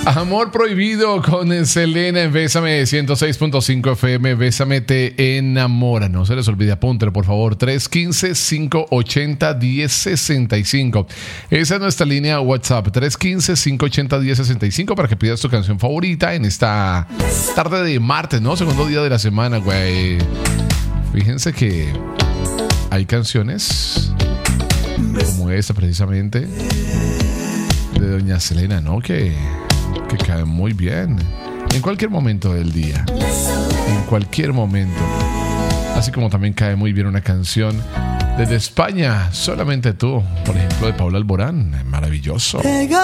Amor Prohibido con Selena en Bésame 106.5 FM. Bésame te enamora. No se les olvide, apúntelo por favor. 315-580-1065. Esa es nuestra línea WhatsApp. 315-580-1065 para que pidas tu canción favorita en esta tarde de martes, ¿no? Segundo día de la semana, güey. Fíjense que hay canciones como esta precisamente de doña Selena, ¿no? Que cae muy bien en cualquier momento del día, en cualquier momento, así como también cae muy bien una canción desde España, Solamente Tú, por ejemplo, de Paula Alborán. Maravilloso.